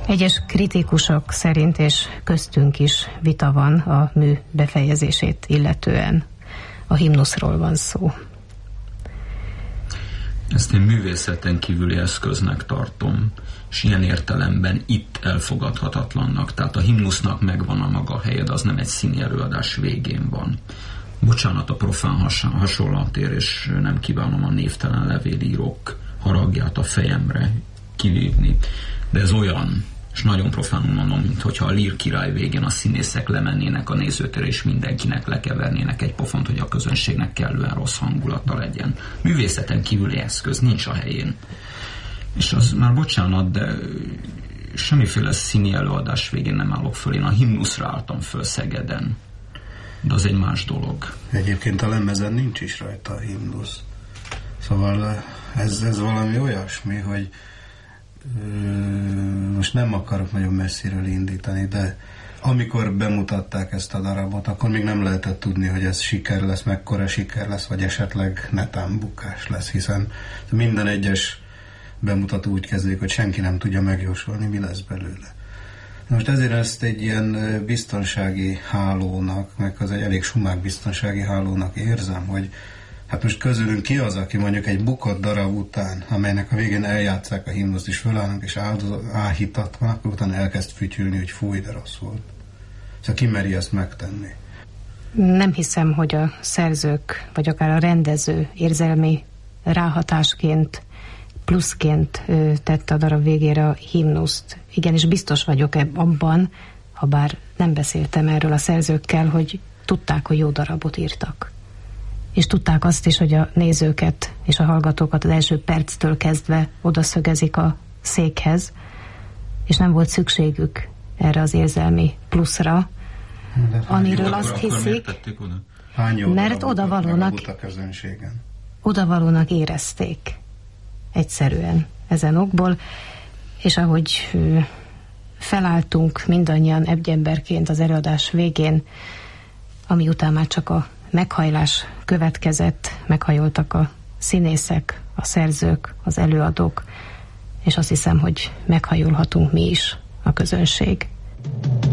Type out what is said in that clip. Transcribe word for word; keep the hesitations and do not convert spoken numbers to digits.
Egyes kritikusok szerint, és köztünk is vita van a mű befejezését illetően. A himnuszról van szó. Ezt én művészeten kívüli eszköznek tartom, és ilyen értelemben itt elfogadhatatlannak. Tehát a himnusznak megvan a maga helye, de az nem egy színi előadás végén van. Bocsánat a profán has- hasonlatért, és nem kívánom a névtelen levélírók haragját a fejemre kivívni, de ez olyan, és nagyon profánul mondom, mint hogyha a Lír király végén a színészek lemennének a nézőtérre, és mindenkinek lekevernének egy pofont, hogy a közönségnek kellően rossz hangulata legyen. Művészeten kívüli eszköz nincs a helyén. És az már bocsánat, de semmiféle színi előadás végén nem állok föl. Én a himnuszra álltam föl Szegeden. De az egy más dolog. Egyébként a lemezen nincs is rajta a himnusz. Szóval ez, ez valami olyasmi, hogy most nem akarok nagyon messziről indítani, de amikor bemutatták ezt a darabot, akkor még nem lehetett tudni, hogy ez siker lesz, mekkora siker lesz, vagy esetleg netán bukás lesz, hiszen minden egyes bemutató úgy kezdődik, hogy senki nem tudja megjósolni, mi lesz belőle. Most ezért ezt egy ilyen biztonsági hálónak, meg az egy elég sumák biztonsági hálónak érzem, hogy hát most közülünk ki az, aki mondjuk egy bukott darab után, amelynek a végén eljátszák a himnuszt, és fölállnak, és áhítatva, akkor utána elkezd fütyülni, hogy fúj, de rossz volt. Szóval ki meri ezt megtenni? Nem hiszem, hogy a szerzők, vagy akár a rendező érzelmi ráhatásként, pluszként tette a darab végére a himnuszt. Igenis biztos vagyok abban, ha bár nem beszéltem erről a szerzőkkel, hogy tudták, hogy jó darabot írtak. És tudták azt is, hogy a nézőket és a hallgatókat az első perctől kezdve odaszögezik a székhez, és nem volt szükségük erre az érzelmi pluszra, amiről azt hiszik, mert odavalónak, odavalónak érezték egyszerűen ezen okból, és ahogy felálltunk mindannyian egyemberként az előadás végén, ami után már csak a meghajlás következett, meghajoltak a színészek, a szerzők, az előadók, és azt hiszem, hogy meghajolhatunk mi is, a közönség.